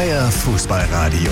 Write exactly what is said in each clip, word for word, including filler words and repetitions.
euer Fußballradio.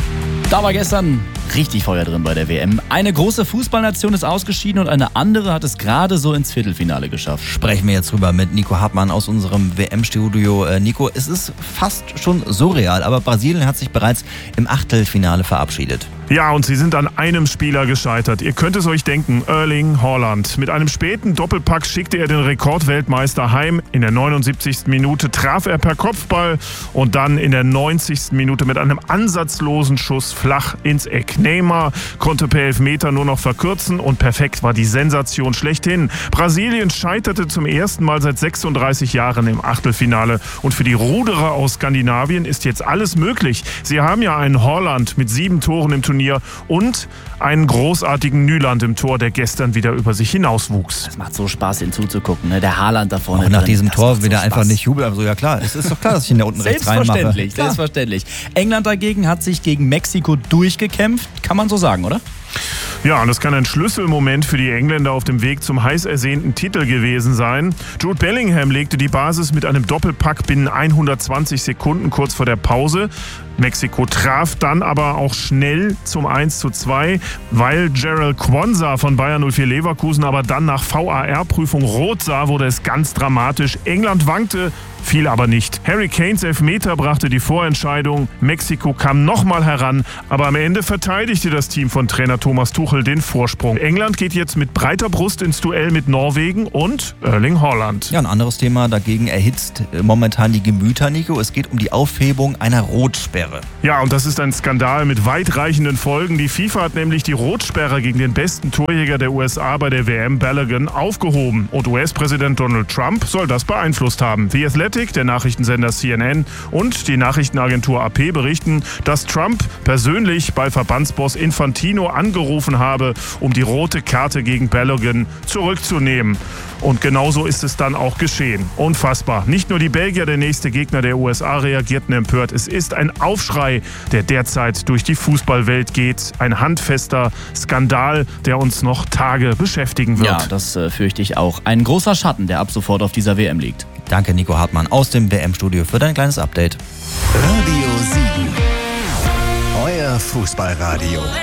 Da war gestern richtig Feuer drin bei der W M. Eine große Fußballnation ist ausgeschieden und eine andere hat es gerade so ins Viertelfinale geschafft. Sprechen wir jetzt drüber mit Nico Hartmann aus unserem W M-Studio. Äh, Nico, es ist fast schon surreal, aber Brasilien hat sich bereits im Achtelfinale verabschiedet. Ja, und sie sind an einem Spieler gescheitert. Ihr könnt es euch denken, Erling Haaland. Mit einem späten Doppelpack schickte er den Rekordweltmeister heim. In der neunundsiebzigsten Minute traf er per Kopfball und dann in der neunzigsten Minute mit einem ansatzlosen Schuss flach ins Eck. Neymar konnte per Elfmeter nur noch verkürzen und perfekt war die Sensation schlechthin. Brasilien scheiterte zum ersten Mal seit sechsunddreißig Jahren im Achtelfinale. Und für die Ruderer aus Skandinavien ist jetzt alles möglich. Sie haben ja einen Haaland mit sieben Toren im Turnier und einen großartigen Nyland im Tor, der gestern wieder über sich hinauswuchs. Es macht so Spaß, ihn zuzugucken, ne? Der Haaland da vorne. Auch nach drin, diesem Tor wieder so einfach Spaß. nicht jubeln. Also ja klar, es ist doch klar, dass ich ihn da unten rechts reinmache. Selbstverständlich, selbstverständlich. England dagegen hat sich gegen Mexiko durchgekämpft, kann man so sagen, oder? Ja, und das kann ein Schlüsselmoment für die Engländer auf dem Weg zum heiß ersehnten Titel gewesen sein. Jude Bellingham legte die Basis mit einem Doppelpack binnen hundertzwanzig Sekunden kurz vor der Pause. Mexiko traf dann aber auch schnell zum eins zu zwei, weil Gerald Quansah von Bayer null vier Leverkusen aber dann nach V A R-Prüfung rot sah, wurde es ganz dramatisch. England wankte, fiel aber nicht. Harry Kanes Elfmeter brachte die Vorentscheidung. Mexiko kam nochmal heran, aber am Ende verteidigte das Team von Trainer Thomas Tuchel den Vorsprung. England geht jetzt mit breiter Brust ins Duell mit Norwegen und Erling Haaland. Ja, ein anderes Thema dagegen erhitzt momentan die Gemüter, Nico. Es geht um die Aufhebung einer Rotsperre. Ja, und das ist ein Skandal mit weitreichenden Folgen. Die FIFA hat nämlich die Rotsperre gegen den besten Torjäger der U S A bei der W M, Balogun, aufgehoben. Und U S-Präsident Donald Trump soll das beeinflusst haben. The Athletic, der Nachrichtensender C N N und die Nachrichtenagentur A P berichten, dass Trump persönlich bei Verbandsboss Infantino angerufen habe, um die rote Karte gegen Balogun zurückzunehmen. Und genauso ist es dann auch geschehen. Unfassbar. Nicht nur die Belgier, der nächste Gegner der U S A, reagierten empört. Es ist ein Aufschrei, der derzeit durch die Fußballwelt geht. Ein handfester Skandal, der uns noch Tage beschäftigen wird. Ja, das äh, fürchte ich auch. Ein großer Schatten, der ab sofort auf dieser W M liegt. Danke, Nico Hartmann aus dem W M-Studio für dein kleines Update. Radio sieben. Euer Fußballradio.